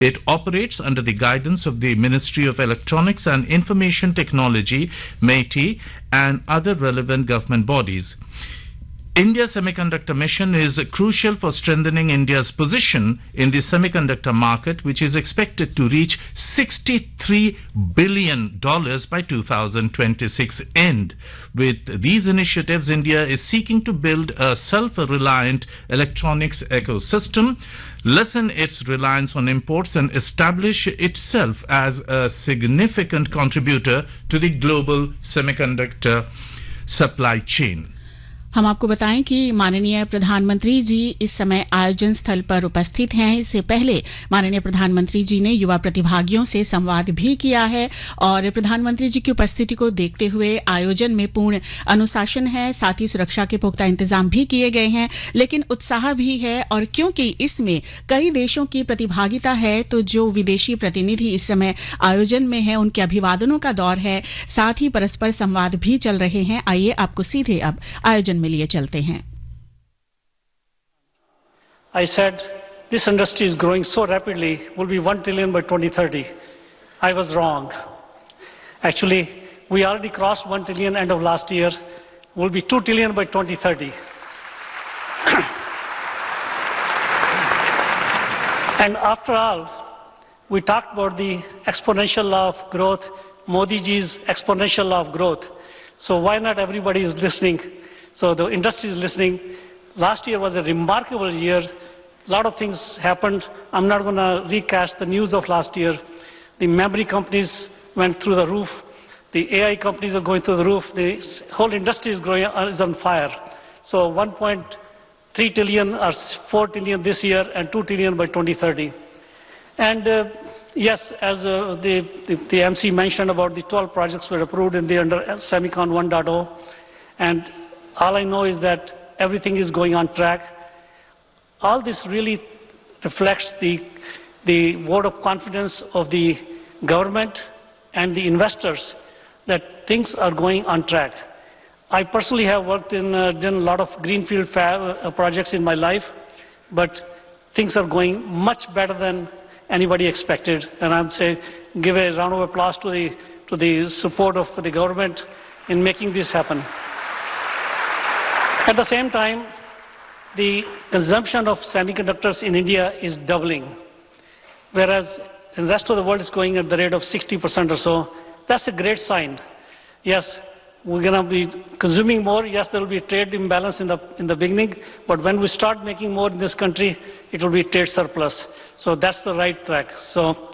It operates under the guidance of the Ministry of Electronics and Information Technology, MeitY, and other relevant government bodies. India Semiconductor Mission is crucial for strengthening India's position in the semiconductor market, which is expected to reach $63 billion by 2026 end. With these initiatives, India is seeking to build a self-reliant electronics ecosystem, lessen its reliance on imports, and establish itself as a significant contributor to the global semiconductor supply chain. हम आपको बताएं कि माननीय प्रधानमंत्री जी इस समय आयोजन स्थल पर उपस्थित हैं। इससे पहले माननीय प्रधानमंत्री जी ने युवा प्रतिभागियों से संवाद भी किया है और प्रधानमंत्री जी की उपस्थिति को देखते हुए आयोजन में पूर्ण अनुशासन है, साथ ही सुरक्षा के पुख्ता इंतजाम भी किए गए हैं, लेकिन उत्साह भी है। और क्योंकि इसमें कई देशों की प्रतिभागिता है, तो जो विदेशी प्रतिनिधि इस समय आयोजन में है उनके अभिवादनों का दौर है, साथ ही परस्पर संवाद भी चल रहे हैं। आइए आपको सीधे अब आयोजन में लिए चलते हैं। I said this industry is growing so rapidly, will be 1 trillion by 2030. I was wrong. Actually, we already crossed 1 trillion end of last year. Will be 2 trillion by 2030. And after all, we talked about the exponential law of growth, Modi ji's exponential law of growth. So why not everybody is listening? So the industry is listening. Last year was a remarkable year. A lot of things happened. I'm not going to recast the news of last year. The memory companies went through the roof. The AI companies are going through the roof. The whole industry is growing, is on fire. So 1.3 trillion or 4 trillion this year and 2 trillion by 2030. And yes, as the MC mentioned about the 12 projects were approved in the under Semicon 1.0. And all I know is that everything is going on track. All this really reflects the vote of confidence of the government and the investors that things are going on track. I personally have worked in done a lot of greenfield projects in my life, but things are going much better than anybody expected. And I'm saying, give a round of applause to the support of the government in making this happen. At the same time, the consumption of semiconductors in India is doubling, whereas the rest of the world is going at the rate of 60% or so. That's a great sign. Yes, we're going to be consuming more. Yes, there will be a trade imbalance in the beginning, but when we start making more in this country, it will be trade surplus. So that's the right track. So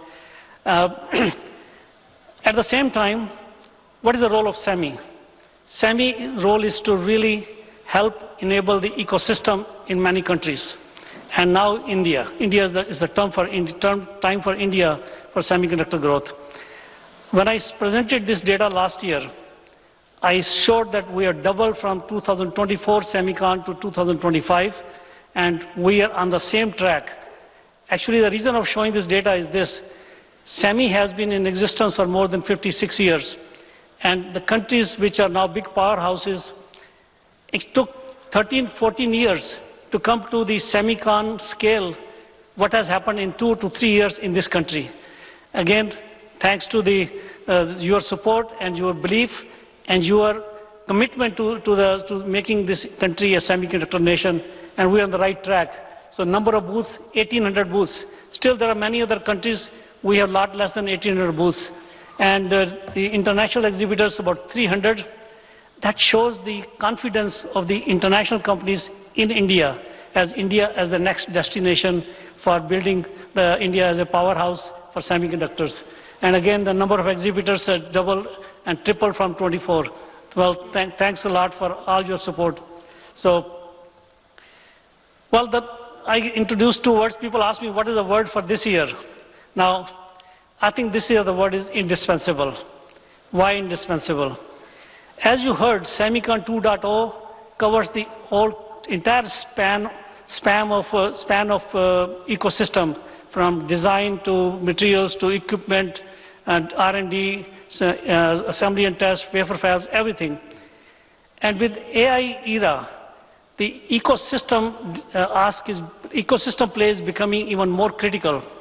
at the same time, what is the role of SEMI? SEMI's role is to really help enable the ecosystem in many countries. And now India. India is the time for India for semiconductor growth. When I presented this data last year, I showed that we are double from 2024 Semicon to 2025, and we are on the same track. Actually, the reason of showing this data is this. SEMI has been in existence for more than 56 years, and the countries which are now big powerhouses, it took 13, 14 years to come to the Semicon scale, what has happened in 2 to 3 years in this country. Again, thanks to your support and your belief and your commitment to making this country a semiconductor nation, and we are on the right track. So number of booths, 1,800 booths. Still there are many other countries, we have a lot less than 1,800 booths. And the international exhibitors, about 300. That shows the confidence of the international companies in India as the next destination for building India as a powerhouse for semiconductors. And again, the number of exhibitors are double and triple from 24. Well, thanks a lot for all your support. So, well, I introduced 2 words. People ask me, what is the word for this year? Now, I think this year the word is indispensable. Why indispensable? As you heard, Semicon 2.0 covers the entire span of ecosystem, from design to materials to equipment and R&D, assembly and test, wafer fabs, everything. And with AI era, the ecosystem play is becoming even more critical.